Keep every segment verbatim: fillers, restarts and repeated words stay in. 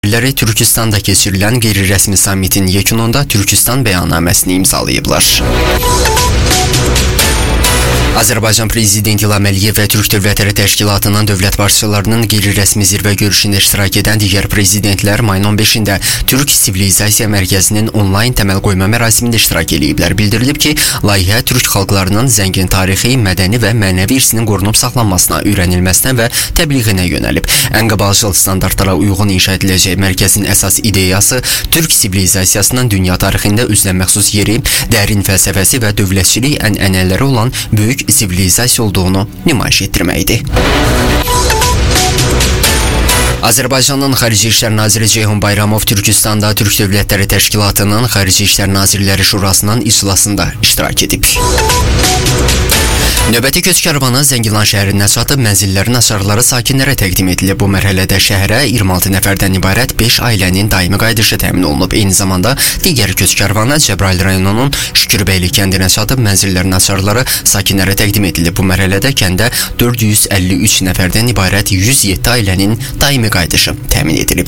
Türkistan'da keçirilən qeyri-rəsmi sammitin yekununda Türkistan bəyannaməsini imzalayıblar. Azərbaycan Prezidenti İlham Əliyev və Türk Dövlətləri Təşkilatının dövlət başçılarının qeyri-rəsmi zirvə görüşündə iştirak edən digər prezidentlər mayın on beşində Türk Sivilizasiya Mərkəzinin onlayn təməl qoyma mərasimində iştirak ediblər. Bildirilib ki, layihə Türk xalqlarının zəngin tarixi, mədəni və mənəvi irsinin qorunub saxlanmasına, öyrənilməsinə və təbliğinə yönəlib. Ən qabaqcıl standartlara uyğun inşa ediləcək mərkəzin əsas ideyası Türk sivilizasiyasının dünya tarixində özünə məxsus yeri, dərin fəlsəfəsi və dövlətçilik ənənələri olan böyük sivilizasiya olduğunu nümayiş etdirməkdir. Azərbaycanın Xarici İşlər Naziri Ceyhun Bayramov Türkistanda Türk Dövlətləri Təşkilatının Xarici İşlər Nazirləri Şurasının iclasında iştirak edib. Növbəti köç karvanı Zəngilan şəhərinə çatıb mənzillərin açarları sakinlərə təqdim edilib. Bu mərhələdə şəhərə iyirmi altı nəfərdən ibarət beş ailənin daimi qayıdışı təmin olunub. Eyni zamanda digər köç karvanı Cəbrayıl rayonunun Şükürbəyli kəndinə çatıb mənzillərin açarları sakinlərə təqdim edilib. Bu mərhələdə kəndə dörd yüz əlli üç nəfərdən ibarət yüz yeddi ailənin daimi qayıdışı təmin edilib.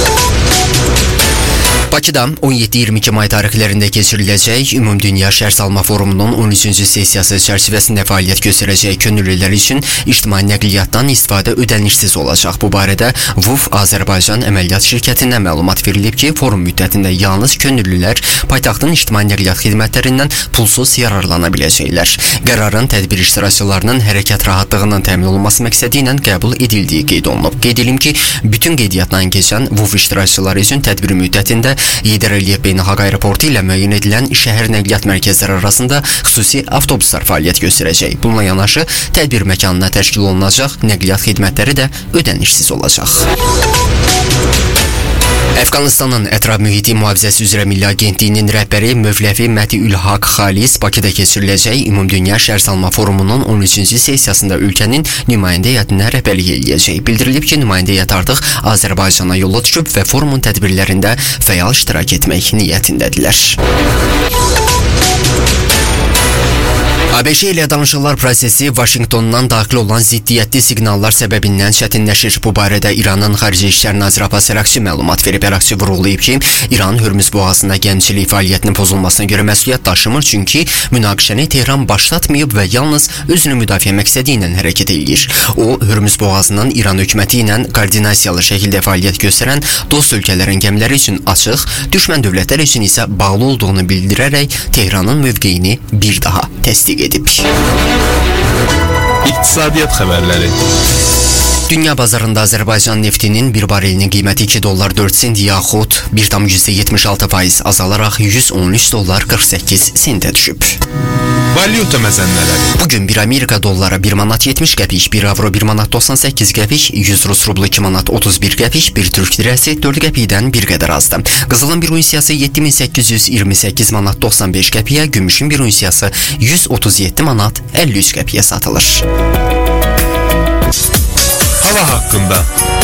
Bakıda on yeddi iyirmi iki may tarixlərində keçiriləcək Ümumdünya Şəhərsalma Forumunun on üçüncü sessiyası çərçivəsində fəaliyyət göstərəcək könüllülər üçün ictimai nəqliyyatdan istifadə ödənişsiz olacaq. Bu barədə V U F Azərbaycan Əməliyyat Şirkətindən məlumat verilib ki, forum müddətində yalnız könüllülər paytaxtın ictimai nəqliyyat xidmətlərindən pulsuz yararlana biləcəklər. Qərarın tədbir iştirakçılarının hərəkət rahatlığının təmin olunması məqsədi ilə qəbul edildiyi qeyd olunub. Qeyd edim ki, bütün qeydiyyatdan keçən V U F iştirakçıları üçün tədbir müddətində Heydər Əliyev Beynəlxalq Aeroportu ilə müəyyən edilən şəhər nəqliyyat mərkəzləri arasında xüsusi avtobuslar fəaliyyət göstərəcək. Bununla yanaşı, tədbir məkanına təşkil olunacaq nəqliyyat xidmətləri də ödənişsiz olacaq. Əfqanistanın ətraf mühiti mühafizəsi üzrə Milli Agentliyinin rəhbəri Mövləvi Məti-ül-Haq Xalis Bakıda keçiriləcək Ümumdünya Şəhərsalma Forumunun on üçüncü sessiyasında ölkənin nümayəndə heyətinə rəhbərlik eləyəcək. Bildirilib ki, nümayəndə heyət artıq Azərbaycana yola düşüb və forumun tədbirlərində fəal iştirak etmək niyyətindədirlər. ABŞ ilə danışıqlar prosesi Vaşinqtondan daxil olan ziddiyyətli siqnallar səbəbindən çətinləşir. Bu barədə İranın Xarici İşlər Naziri Abbas Əraqçi məlumat verib. Əraqçi vurğulayıb ki, İran Hürmüz boğazında gəmiçilik fəaliyyətinin pozulmasına görə məsuliyyət daşımır, çünki münaqişəni Tehran başlatmayıb və yalnız özünü müdafiə məqsədi ilə hərəkət edir. O, Hürmüz boğazının İran hökuməti ilə koordinasiyalı şəkildə fəaliyyət göstərən dost ölkələrin gəmiləri üçün açıq, düşmən dövlətlər üçün isə bağlı olduğunu bildirərək Tehranın mövqeyini bir daha təsdiq edib. İqtisadiyyat xəbərləri. Dünya bazarında Azərbaycan neftinin bir barelinin qiyməti iki dollar dörd sent yaxud bir tam yüzdə yetmiş altı faiz azalaraq yüz on üç dollar qırx səkkiz sentə düşüb. Valyuta məzənləri. Bugün bir Amerika dolları bir manat yetmiş qəpik, bir avro bir manat doxsan səkkiz qəpik, yüz rus rublu iki manat otuz bir qəpik, bir türk lirəsi dörd qəpikdən bir qədər azdır. Qızılın bir unsiyası yeddi min səkkiz yüz iyirmi səkkiz manat doxsan beş qəpiyə, gümüşün bir unsiyası yüz otuz yeddi manat əlli üç qəpiyə satılır. Hava haqqında.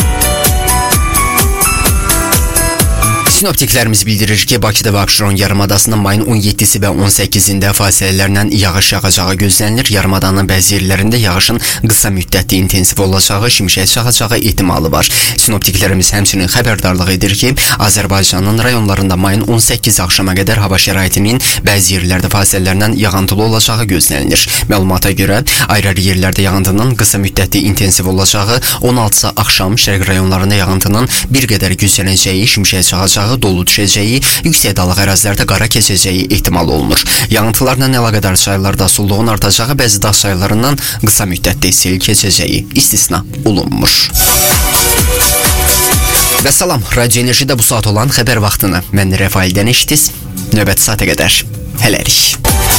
Sinoptiklərimiz bildirir ki, Bakıda və Abşeron yarımadasının mayın on yeddisi və on səkkizində fasilələrlə yağış yağacağı gözlənilir. Yarımadanın bəzi yerlərində yağışın qısa müddətli intensiv olacağı, şimşək çaxacağı ehtimalı var. Sinoptiklərimiz həmçinin xəbərdarlıq edir ki, Azərbaycanın rayonlarında mayın on səkkizi axşama qədər hava şəraitinin bəzi yerlərdə fasilələrlə yağıntılı olacağı gözlənilir. Məlumata görə, ayrı-ayrı yerlərdə yağıntının qısa müddətli intensiv olacağı, on altısı axşam şərq rayonlarında yağıntının bir qədər güclənəcəyi, şimşək çaxacağı, dolu düşəcəyi, yüksək dağlıq ərazilərdə qara keçəcəyi ehtimal olunur. Yağıntılarla əlaqədar çaylarda sulluğun artacağı, bəzi dağ çaylarından qısa müddətli sel keçəcəyi istisna olunmur. Və salam, Radio Enerjidə bu saat olan xəbər vaxtını mən Rəfaildən eşitiz. Növbəti saata qədər hələlik.